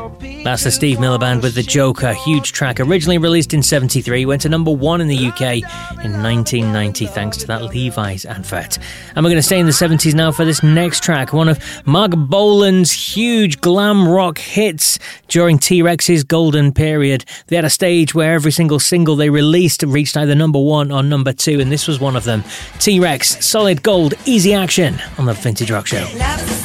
That's the Steve Miller Band with The Joker, huge track, originally released in 73, went to number 1 in the UK in 1990 thanks to that Levi's advert. And we're going to stay in the 70s now for this next track, one of Marc Bolan's huge glam rock hits during T-Rex's golden period. They had a stage where every single single they released reached either number 1 or number 2, and this was one of them. T-Rex, Solid Gold, Easy Action on the Vintage Rock Show.